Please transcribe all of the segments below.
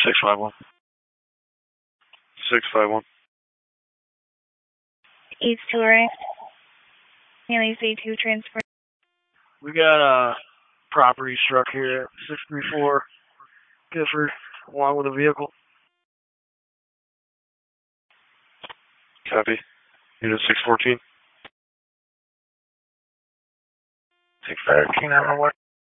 651. 651. East 2, right? Haley C2 transfer. We got a property struck here at 634 Gifford, along with a vehicle. Copy. Unit 614. Take fire. King on the way.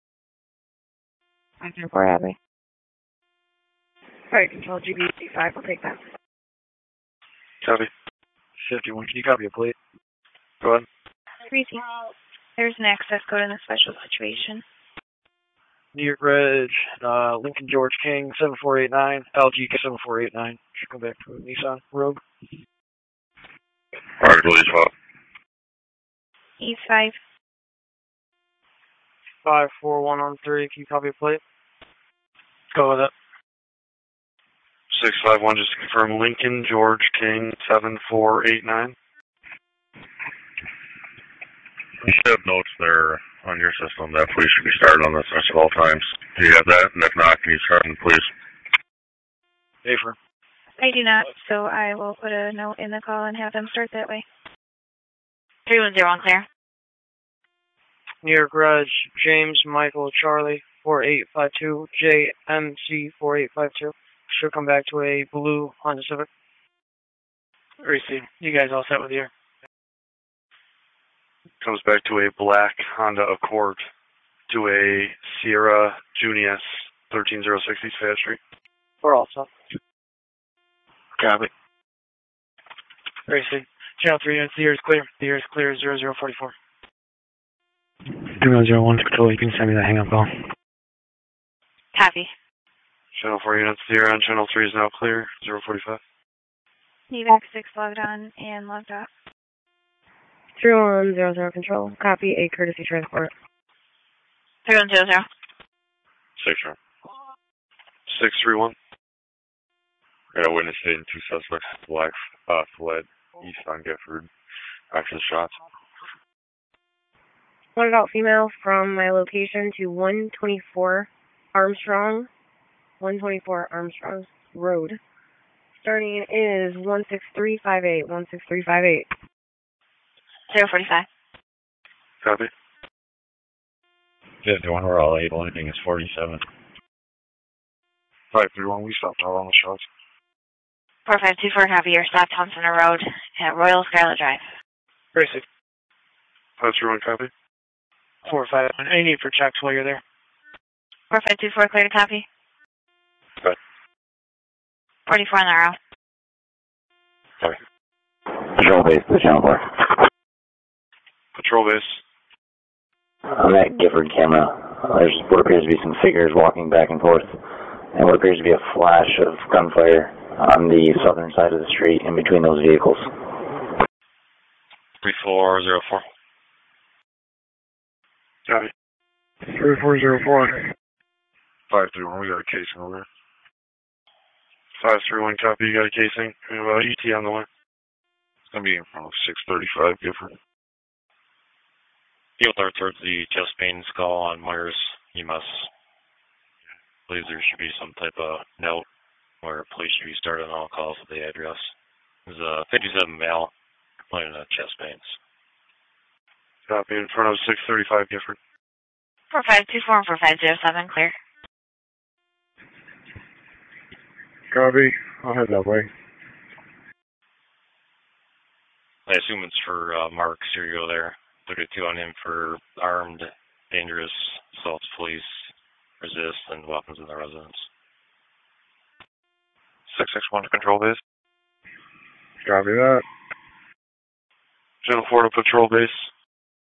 504 Abby. Alright, control GB5, I'll take that. Copy. 51, can you copy a plate? Go ahead. 3C. There's an access code in the special situation. New York Reg, Lincoln George King, 7489, LG 7489. Should come back to a Nissan Rogue. Alright, please, East 5. 54113, can you copy a plate? Go with it. 651, just to confirm, Lincoln George King, 7489. You should have notes there on your system that police should be started on this at all times. Do you have that? And if not, can you start them, please? Affirm. I do not, so I will put a note in the call and have them start that way. 310 clear. New York Reg, James Michael Charlie, 4852, JMC 4852. Should come back to a blue Honda Civic. Receive. You guys all set with your? Comes back to a black Honda Accord to a Sierra Junius 13060 Fayette Street. We're all set. Copy. Receive. Channel 3 units, the air is clear. The air is clear, 0044. 3101 to control, you can send me the hang-up call. Copy. Channel 4 units, the air on Channel 3 is now clear, 045. Evac 6 logged on and logged off. 3100 control, copy a courtesy transport. 3100. 631. Got a witness hitting two suspects, black fled east on Gifford after the shots. One adult female from my location to 124 Armstrong Road. Starting is 16358, 16358. 045. Copy. 51, we're all able. Anything is 47. 531, we stopped all on the shots. 4524, copy. You're stopped Thompson Road at Royal Scarlet Drive. Basic. 531, copy. 451, any need for checks while you're there? 4524, clear to copy. Good. 44 on the route. Sorry. Patrol base, to Channel 4. Patrol base. On that Gifford camera, there's what appears to be some figures walking back and forth, and what appears to be a flash of gunfire on the southern side of the street in between those vehicles. 3404. Copy. 3404. 531, we got a casing over there. 531, copy, you got a casing. We have ET on the way. It's going to be in front of 635 Gifford. Field towards the chest pain skull on Myers EMS. I believe there should be some type of note where police should be started on all calls with the address. There's a 57 male complaining of chest pains. Copy, in front of 635 Gifford. 4524 and 4507, clear. Copy, I'll head that way. I assume it's for Mark Serio there. 32 on him for armed, dangerous assaults, police, resist, and weapons in the residence. 661 to control base. Copy that. Channel 4 to patrol base.